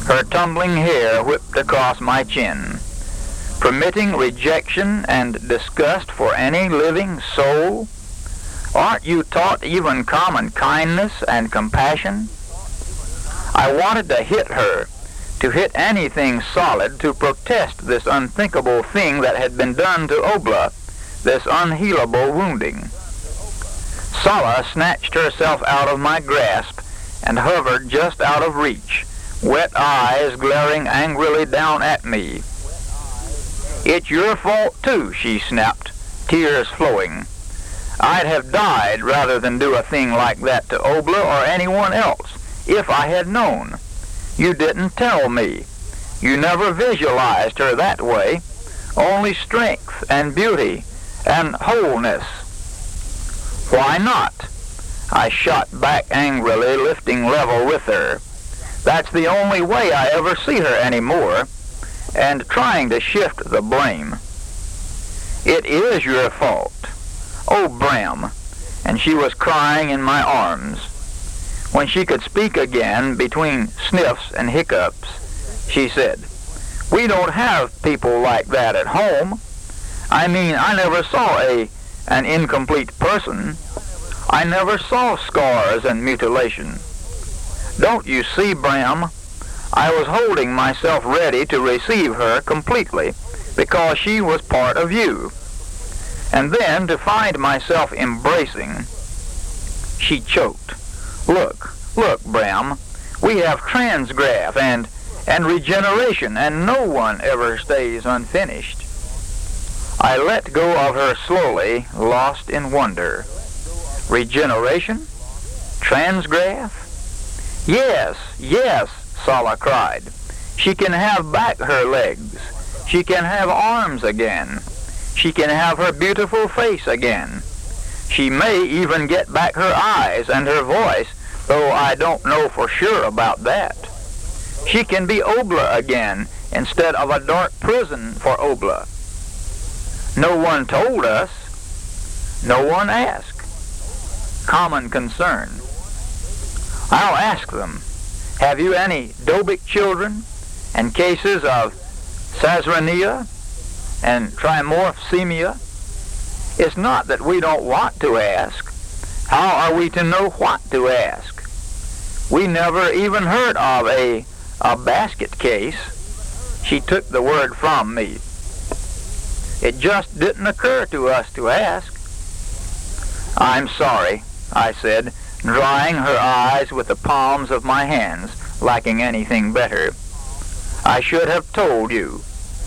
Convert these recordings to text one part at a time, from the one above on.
Her tumbling hair whipped across my chin. Permitting rejection and disgust for any living soul? Aren't you taught even common kindness and compassion? I wanted to hit her, to hit anything solid, to protest this unthinkable thing that had been done to Obla, this unhealable wounding. Sala snatched herself out of my grasp and hovered just out of reach, wet eyes glaring angrily down at me. "It's your fault, too," she snapped, tears flowing. "I'd have died rather than do a thing like that to Obla or anyone else, if I had known. You didn't tell me. You never visualized her that way. Only strength and beauty and wholeness." "Why not?" I shot back angrily, lifting level with her. "That's the only way I ever see her anymore," and trying to shift the blame. "It is your fault. Oh, Bram," and she was crying in my arms. When she could speak again, between sniffs and hiccups, she said, "We don't have people like that at home. I mean, I never saw an incomplete person. I never saw scars and mutilation. Don't you see, Bram? I was holding myself ready to receive her completely, because she was part of you. And then to find myself embracing..." She choked. Look, Bram, we have transgraph and regeneration, and no one ever stays unfinished." I let go of her slowly, lost in wonder. "Regeneration? Transgraph?" Yes, Sala cried. "She can have back her legs. She can have arms again. She can have her beautiful face again. She may even get back her eyes and her voice, though I don't know for sure about that. She can be Obla again instead of a dark prison for Obla. No one told us. No one asked. Common concern. I'll ask them. Have you any Dobic children and cases of Sazrania and trimorphsemia? It's not that we don't want to ask. How are we to know what to ask? We never even heard of a basket case." She took the word from me. "It just didn't occur to us to ask." "I'm sorry," I said, drying her eyes with the palms of my hands, lacking anything better. "I should have told you."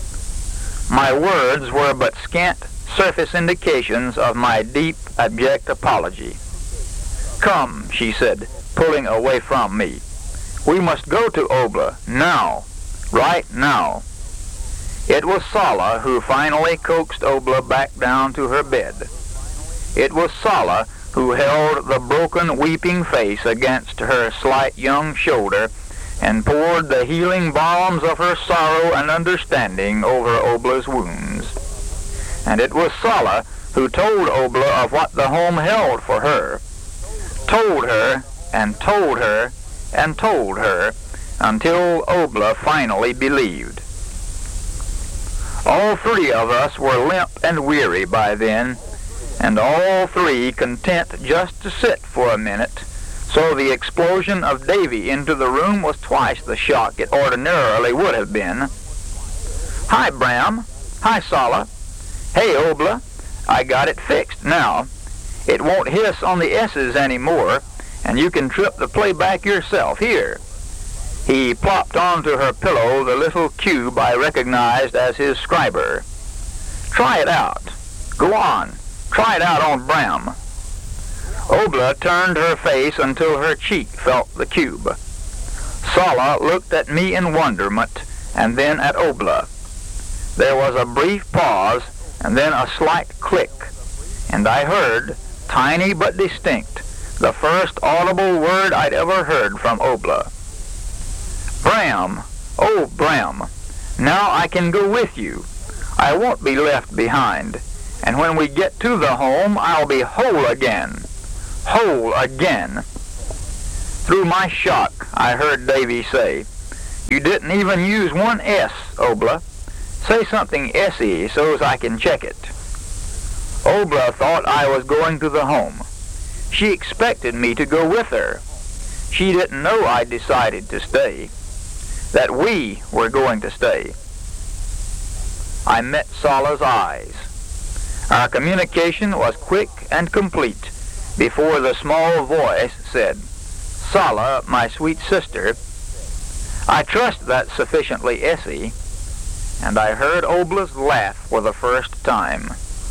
My words were but scant surface indications of my deep, abject apology. "Come," she said, pulling away from me. "We must go to Obla, now, right now." It was Sala who finally coaxed Obla back down to her bed. It was Sala who held the broken, weeping face against her slight young shoulder and poured the healing balms of her sorrow and understanding over Obla's wounds. And it was Sala who told Obla of what the home held for her. Told her, and told her, and told her, until Obla finally believed. All three of us were limp and weary by then, and all three content just to sit for a minute, so the explosion of Davy into the room was twice the shock it ordinarily would have been. "Hi, Bram. Hi, Sala. Hey, Obla. I got it fixed now. It won't hiss on the S's anymore, and you can trip the playback yourself. Here." He plopped onto her pillow the little cube I recognized as his scriber. "Try it out. Go on. Try it out on Bram." Obla turned her face until her cheek felt the cube. Sala looked at me in wonderment, and then at Obla. There was a brief pause, and then a slight click, and I heard, tiny but distinct, the first audible word I'd ever heard from Obla. "Bram, oh Bram, now I can go with you. I won't be left behind, and when we get to the home, I'll be whole again. Whole again." Through my shock, I heard Davy say, You didn't even use one S, Obla. Say something S-y so's I can check it. Obla thought I was going to the home. She expected me to go with her. She didn't know I'd decided to stay, that we were going to stay. I met Sala's eyes. Our communication was quick and complete before the small voice said, "Sala, my sweet sister." I trust that's sufficiently S-y, and I heard Obla's laugh for the first time.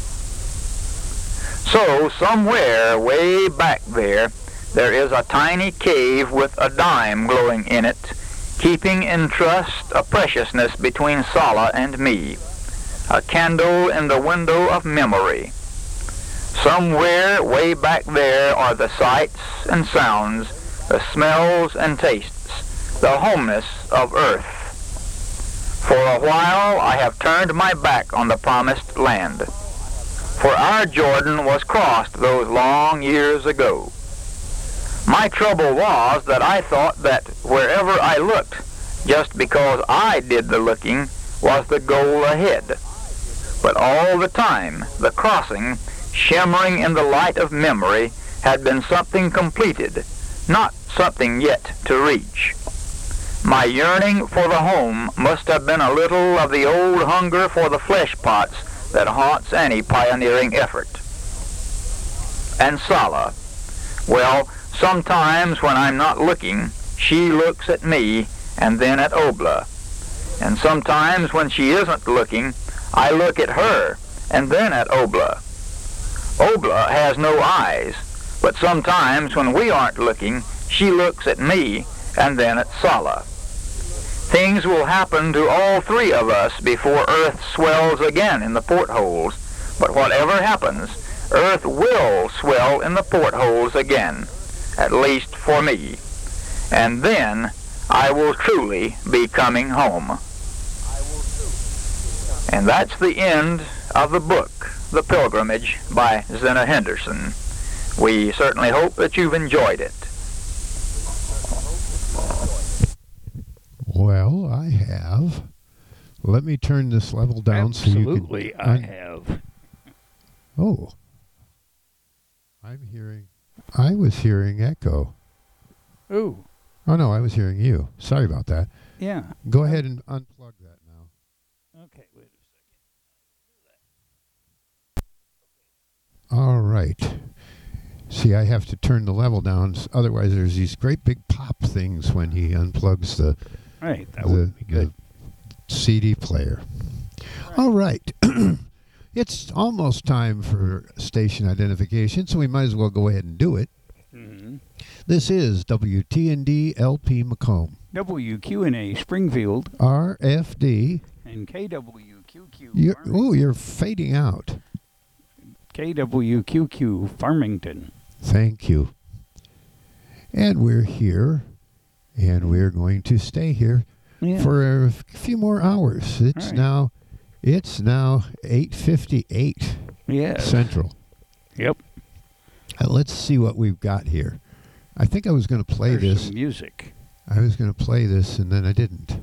So, somewhere way back there is a tiny cave with a dime glowing in it, keeping in trust a preciousness between Sala and me, a candle in the window of memory. Somewhere way back there are the sights and sounds, the smells and tastes, the homeness of earth. For a while I have turned my back on the promised land, for our Jordan was crossed those long years ago. My trouble was that I thought that wherever I looked, just because I did the looking, was the goal ahead. But all the time, the crossing, shimmering in the light of memory, had been something completed, not something yet to reach. My yearning for the home must have been a little of the old hunger for the flesh pots that haunts any pioneering effort. And Sala, well, sometimes when I'm not looking, she looks at me and then at Obla. And sometimes when she isn't looking, I look at her and then at Obla. Obla has no eyes, but sometimes when we aren't looking, she looks at me and then at Sala. Things will happen to all three of us before Earth swells again in the portholes, but whatever happens, Earth will swell in the portholes again, at least for me. And then I will truly be coming home. And that's the end of the book, The Pilgrimage by Zena Henderson. We certainly hope that you've enjoyed it. Well, I have. Let me turn this level down. Absolutely, so you can... I have. Oh. I was hearing echo. Ooh. Oh, no, I was hearing you. Sorry about that. Yeah. Go ahead and unplug that now. Okay, wait a second. All right. See, I have to turn the level down. Otherwise, there's these great big pop things when he unplugs the Right, that would be good. the CD player. All right. It's almost time for station identification, so we might as well go ahead and do it. Mm-hmm. This is WTND LP Macomb. WQNA Springfield. RFD. And KWQQ You're fading out. KWQQ Farmington. Thank you. And we're here, and we're going to stay here for a few more hours. It's now 8:58 Central. Yep. Let's see what we've got here. I think I was going to play There's this. some music. I was going to play this, and then I didn't.